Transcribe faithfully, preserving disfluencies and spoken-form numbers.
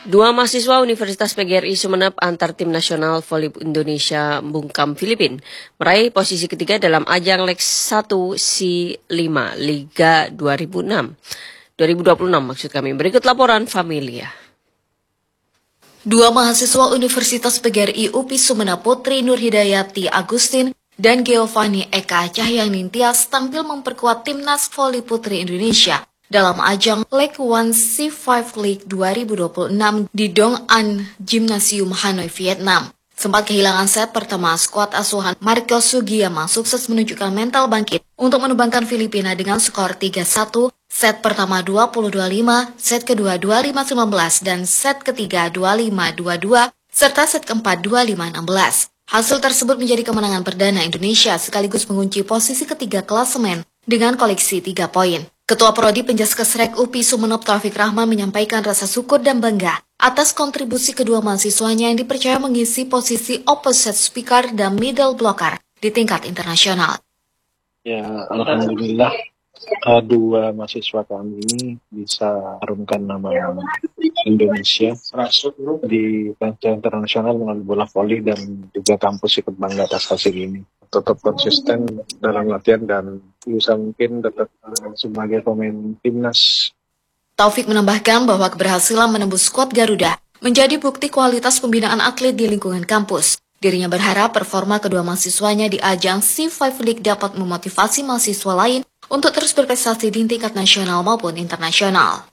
Dua mahasiswa Universitas P G R I Sumeneb antar tim nasional voli Indonesia bungkam Filipina meraih posisi ketiga dalam ajang Leg satu C lima Liga dua ribu enam. dua ribu dua puluh enam maksud kami. Berikut laporan Familia. Dua mahasiswa Universitas P G R I U P I Sumeneb Putri Nurhidayati Agustin dan Giovanni Eka Cahyangnintias tampil memperkuat timnas voli putri Indonesia dalam ajang Leg satu C lima League dua ribu dua puluh enam di Dong An Gymnasium Hanoi, Vietnam. Sempat kehilangan set pertama, skuad asuhan Marco Sugiyama sukses menunjukkan mental bangkit untuk menumbangkan Filipina dengan skor tiga satu, set pertama dua puluh dua puluh lima, set kedua dua puluh lima sembilan belas, dan set ketiga dua puluh lima dua puluh dua, serta set keempat dua puluh lima enam belas. Hasil tersebut menjadi kemenangan perdana Indonesia sekaligus mengunci posisi ketiga klasemen dengan koleksi tiga poin. Ketua Prodi Penjaskesrek U P I Sumeneb Taufik Rahman menyampaikan rasa syukur dan bangga atas kontribusi kedua mahasiswanya yang dipercaya mengisi posisi opposite speaker dan middle blocker di tingkat internasional. Ya, alhamdulillah kedua mahasiswa kami ini bisa harumkan nama Indonesia di kancah internasional melalui bola voli dan juga kampus ikut bangga atas hasil ini. Tetap konsisten dalam latihan dan bisa mungkin tetap sebagai pemain timnas. Taufik menambahkan bahwa keberhasilan menembus skuad Garuda menjadi bukti kualitas pembinaan atlet di lingkungan kampus. Dirinya berharap performa kedua mahasiswanya di ajang C lima League dapat memotivasi mahasiswa lain untuk terus berprestasi di tingkat nasional maupun internasional.